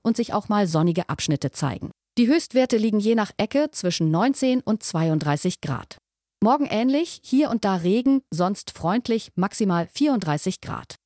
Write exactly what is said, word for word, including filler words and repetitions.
und sich auch mal sonnige Abschnitte zeigen. Die Höchstwerte liegen je nach Ecke zwischen neunzehn und zweiunddreißig Grad. Morgen ähnlich, hier und da Regen, sonst freundlich, maximal vierunddreißig Grad.